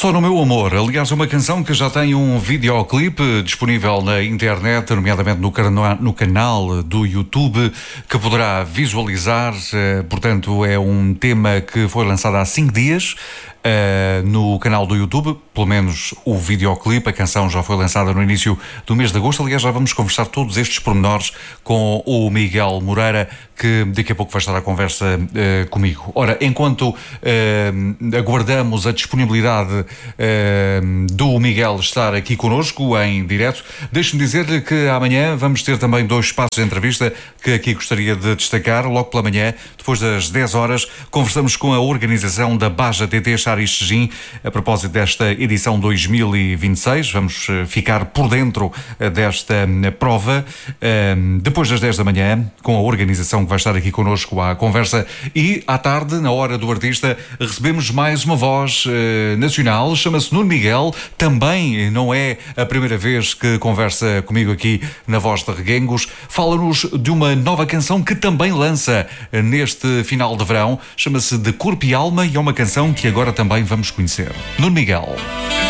Só no Meu Amor, aliás, uma canção que já tem um videoclipe disponível na internet, nomeadamente no canal do YouTube, que poderá visualizar. Portanto, é um tema que foi lançado há 5 dias no canal do YouTube, pelo menos o videoclipe. A canção já foi lançada no início do mês de agosto. Aliás, já vamos conversar todos estes pormenores com o Miguel Moreira, que daqui a pouco vai estar à conversa comigo. Ora, enquanto aguardamos a disponibilidade do Miguel estar aqui connosco em direto, deixe-me dizer-lhe que amanhã vamos ter também 2 espaços de entrevista que aqui gostaria de destacar. Logo pela manhã, depois das 10 horas, conversamos com a organização da Baja TT Xarixegim a propósito desta edição 2026. Vamos ficar por dentro desta prova. Depois das 10 da manhã, com a organização que vai estar aqui connosco à conversa, e à tarde, na hora do artista, recebemos mais uma voz nacional, chama-se Nuno Miguel. Também não é a primeira vez que conversa comigo aqui na Voz de Reguengos. Fala-nos de uma nova canção que também lança neste final de verão, chama-se De Corpo e Alma, e é uma canção que agora também vamos conhecer. Nuno Miguel.